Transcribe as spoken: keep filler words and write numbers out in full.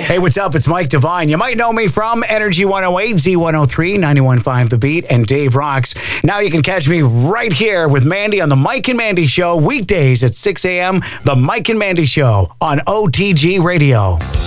Hey, what's up? It's Mike Devine. You might know me from Energy one oh eight, Z one oh three, ninety-one point five The Beat, and Dave Rocks. Now you can catch me right here with Mandy on the Mike and Mandy Show, weekdays at six a.m. The Mike and Mandy Show on O T G Radio.